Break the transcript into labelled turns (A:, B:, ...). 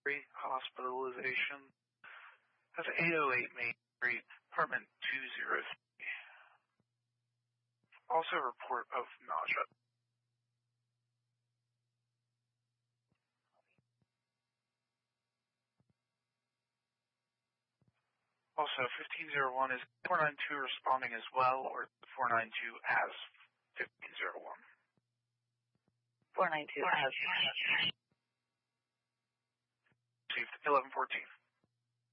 A: hospitalization. That's 808 Main Street, apartment 203. Also a report of nausea. Also, 1501 is 492 responding as well, or 492 as 1501.
B: 492 as.
A: Received 1114.